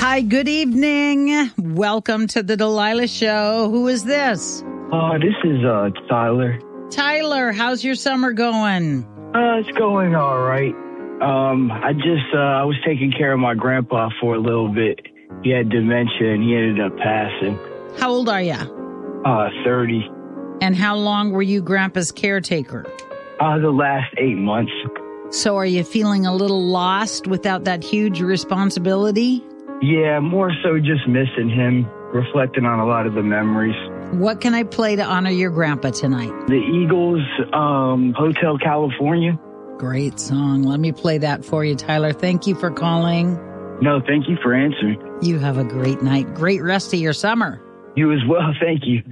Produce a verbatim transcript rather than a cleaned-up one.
Hi, good evening. Welcome to the Delilah Show. Who is this? Uh, this is uh Tyler. Tyler, how's your summer going? Uh, it's going all right. Um, I just uh, I was taking care of my grandpa for a little bit. He had dementia and he ended up passing. How old are you? Uh, thirty. And how long were you Grandpa's caretaker? Uh, the last eight months. So are you feeling a little lost without that huge responsibility? Yeah, more so just missing him, reflecting on a lot of the memories. What can I play to honor your grandpa tonight? The Eagles, um, Hotel California. Great song. Let me play that for you, Tyler. Thank you for calling. No, thank you for answering. You have a great night. Great rest of your summer. You as well. Thank you.